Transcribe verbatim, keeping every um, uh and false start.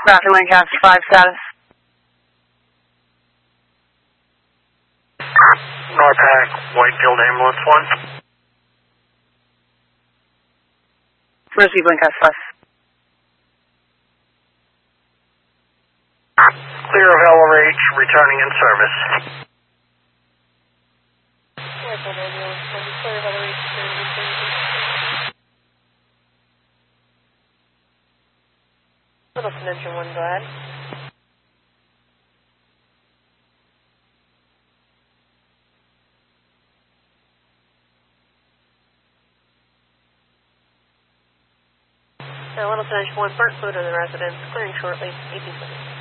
Roger, Lancaster five status. Norpac, Whitefield Ambulance one. Receive Lancaster five. Clear of L R H, returning in service. Whitefield Ambulance one, clear of L R H, returning in service. Littleton Engine one, go ahead. Now, Littleton Engine one, burnt fluid in the residence, clearing shortly, eighteen seconds.